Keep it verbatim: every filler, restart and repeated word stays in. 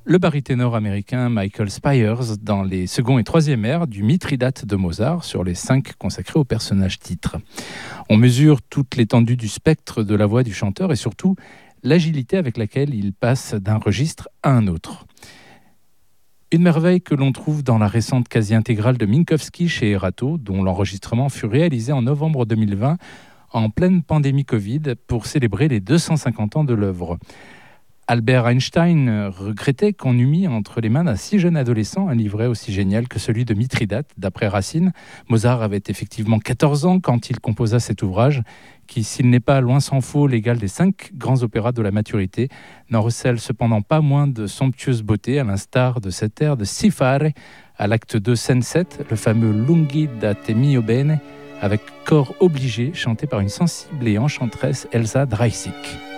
le baryténor américain Michael Spyers dans les second et troisième airs du Mithridate de Mozart sur les cinq consacrés au personnage titre. On mesure toute l'étendue du spectre de la voix du chanteur et surtout l'agilité avec laquelle il passe d'un registre à un autre. Une merveille que l'on trouve dans la récente quasi-intégrale de Minkowski chez Erato, dont l'enregistrement fut réalisé en novembre deux mille vingt en pleine pandémie Covid pour célébrer les deux cent cinquante ans de l'œuvre. Albert Einstein regrettait qu'on eût mis entre les mains d'un si jeune adolescent un livret aussi génial que celui de Mithridate, d'après Racine. Mozart avait effectivement quatorze ans quand il composa cet ouvrage, qui, s'il n'est pas loin s'en faut l'égal des cinq grands opéras de la maturité, n'en recèle cependant pas moins de somptueuse beauté, à l'instar de cet air de Si fare, à l'acte deux, scène sept, le fameux Lunghi da te mio bene, avec corps obligé, chanté par une sensible et enchanteresse Elsa Dreisig.